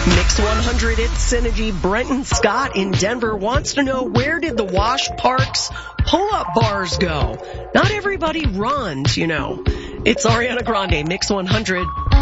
Mix 100, it's Synergy. Brenton Scott in Denver wants to know, where did the Wash Parks pull-up bars go? Not everybody runs, you know. It's Ariana Grande, Mix 100.